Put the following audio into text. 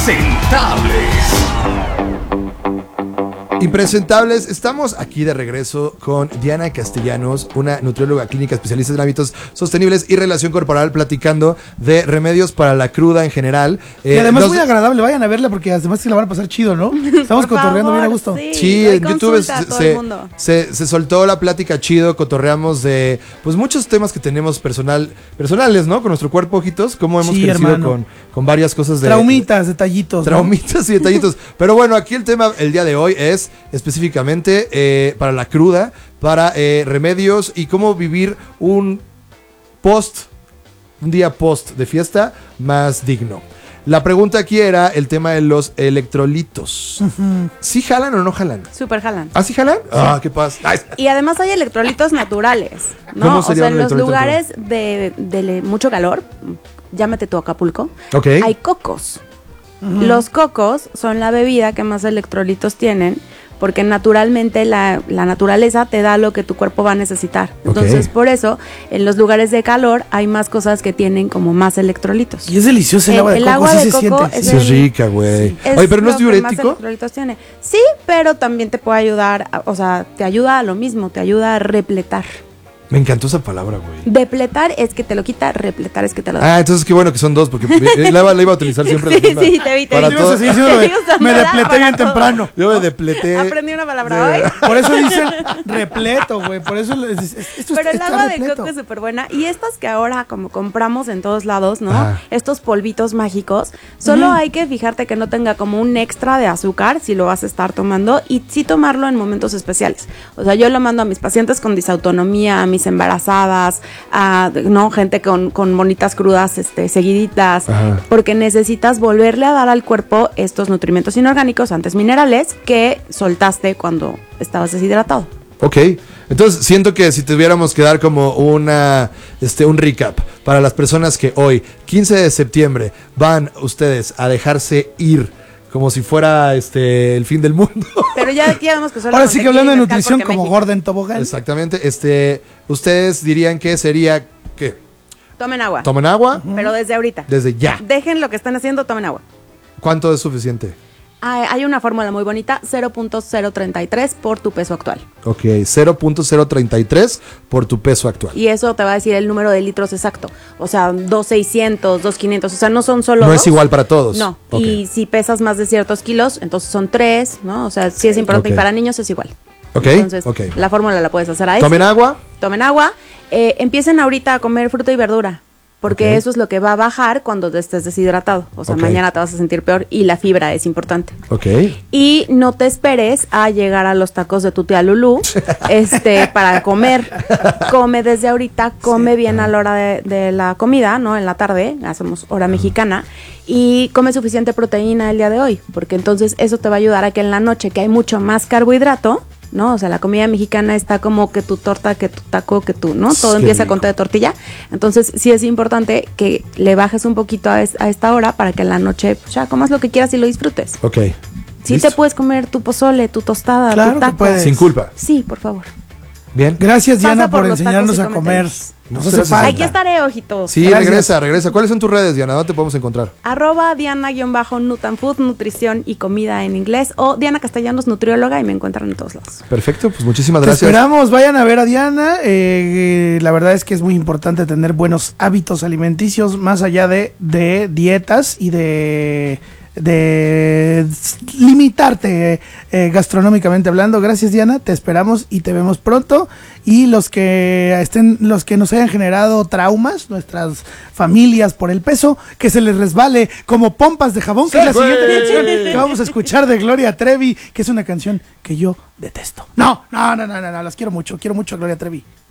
Impresentables, estamos aquí de regreso con Diana Castellanos, una nutrióloga clínica especialista en hábitos sostenibles y relación corporal, platicando de remedios para la cruda en general. Y además muy agradable, vayan a verla porque además se la van a pasar chido, ¿no? Estamos cotorreando bien a gusto. Sí, en YouTube se soltó la plática chido, cotorreamos de pues muchos temas que tenemos personales, ¿no? Con nuestro cuerpo, ojitos, cómo hemos crecido con varias cosas de... Traumitas, detallitos. Traumitas y detallitos. Pero bueno, aquí el tema el día de hoy es específicamente para la cruda, para remedios y cómo vivir un día post de fiesta más digno. La pregunta aquí era el tema de los electrolitos. ¿Sí jalan o no jalan? Súper jalan. ¿Ah, sí jalan? Ah, qué pasa. Y además hay electrolitos naturales, ¿no? ¿Cómo sería o sea, en los lugares natural? de mucho calor, llámate tú Acapulco, hay cocos. Los cocos son la bebida que más electrolitos tienen, porque naturalmente la naturaleza te da lo que tu cuerpo va a necesitar. Entonces, por eso, en los lugares de calor hay más cosas que tienen como más electrolitos. Y es delicioso el agua de coco, agua de sí se coco siente. Sí, es rica, güey. Sí, Oye, pero ¿no es lo que diurético? más electrolitos tiene. Sí, pero también te puede ayudar, o sea, te ayuda a lo mismo, te ayuda a repletar. Me encantó esa palabra, güey. Depletar es que te lo quita, repletar es que te lo da. Ah, entonces qué bueno que son dos, porque la iba a utilizar siempre. Sí, te evité. Para todo. Me depleté bien temprano. Yo me depleté. Aprendí una palabra hoy. Por eso dicen repleto, güey. Por eso pero el agua de coco es súper buena. Y estas que ahora como compramos en todos lados, ¿no? Estos polvitos mágicos, solo hay que fijarte que no tenga como un extra de azúcar si lo vas a estar tomando, y sí tomarlo en momentos especiales. O sea, yo lo mando a mis pacientes con disautonomía, a mis embarazadas, a gente con bonitas crudas seguiditas, porque necesitas volverle a dar al cuerpo estos nutrimentos inorgánicos, antes minerales, que soltaste cuando estabas deshidratado. Ok, entonces siento que si tuviéramos que dar como un recap para las personas que hoy, 15 de septiembre, van ustedes a dejarse ir como si fuera el fin del mundo. Pero ya vemos que solo ahora sí que hablando de nutrición como Gordon Tobogán. Exactamente, ustedes dirían que sería ¿qué? Tomen agua. ¿Tomen agua? Pero desde ahorita. Desde ya. Dejen lo que están haciendo, tomen agua. ¿Cuánto es suficiente? Hay una fórmula muy bonita, 0.033 por tu peso actual. Ok, 0.033 por tu peso actual. Y eso te va a decir el número de litros exacto. O sea, 2,600, 2,500. O sea, no son solo No dos. Es igual para todos. No. Okay. Y si pesas más de ciertos kilos, entonces son 3, ¿no? O sea, sí es importante. Y para niños es igual. Ok. Entonces, la fórmula la puedes hacer ahí. ¿Tomen agua? Tomen agua. Empiecen ahorita a comer fruta y verdura. Porque eso es lo que va a bajar cuando estés deshidratado. O sea, mañana te vas a sentir peor, y la fibra es importante. Ok. Y no te esperes a llegar a los tacos de tu tía Lulú para comer. Come desde ahorita, come bien a la hora de la comida, ¿no? En la tarde, hacemos hora mexicana, y come suficiente proteína el día de hoy, porque entonces eso te va a ayudar a que en la noche, que hay mucho más carbohidrato, ¿no? O sea, la comida mexicana está como que tu torta, que tu taco, que tú, ¿no? Todo empieza con té de tortilla. Entonces, sí es importante que le bajes un poquito a esta hora para que en la noche pues, ya comas lo que quieras y lo disfrutes. Ok. Sí te puedes comer tu pozole, tu tostada, claro tu taco. Que puedes. Sin culpa. Sí, por favor. Bien. Gracias, Diana, por enseñarnos a comer. Nos hace falta. Aquí estaré, ojitos. Sí, regresa. ¿Cuáles son tus redes, Diana? ¿Dónde te podemos encontrar? @Diana_Nutanfood, nutrición y comida en inglés, o Diana Castellanos, nutrióloga, y me encuentran en todos lados. Perfecto, pues muchísimas gracias. Te esperamos, vayan a ver a Diana. La verdad es que es muy importante tener buenos hábitos alimenticios, más allá de dietas y de limitarte gastronómicamente hablando. Gracias, Diana, te esperamos y te vemos pronto. Y los que nos hayan generado traumas, nuestras familias, por el peso, que se les resbale como pompas de jabón, que es la siguiente canción que vamos a escuchar de Gloria Trevi, que es una canción que yo detesto. No, las quiero mucho a Gloria Trevi.